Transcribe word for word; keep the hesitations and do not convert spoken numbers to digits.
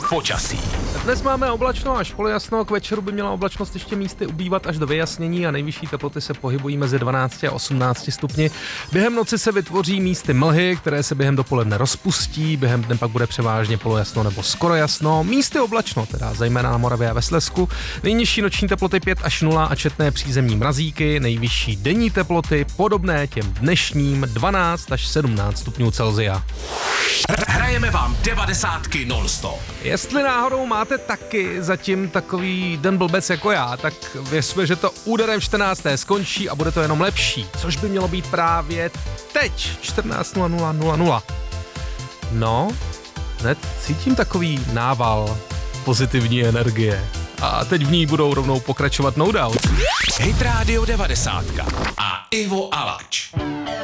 počasí. Dnes máme oblačno až polojasno, k večeru by měla oblačnost ještě místy ubývat až do vyjasnění a nejvyšší teploty se pohybují mezi dvanácti a osmnácti stupni. Během noci se vytvoří místy mlhy, které se během dopoledne rozpustí, během dne pak bude převážně polojasno nebo skoro jasno. Místy oblačno, teda zejména na Moravě a ve Slezsku. Nejnižší noční teploty pět až nula a četné přízemní mrazíky, nejvyšší denní teploty podobné těm dnešním dvanáct až sedmnáct stupňů Celsia. Hrajeme vám devadesátky non-stop. Jestli náhodou máte taky zatím takový den blbec jako já, tak věřme, že to úderem čtrnácté skončí a bude to jenom lepší, což by mělo být právě teď, čtrnáct nula nula nula nula. No, hned cítím takový nával pozitivní energie a teď v ní budou rovnou pokračovat No Doubt. Hit Radio devadesát a Ivo Alač.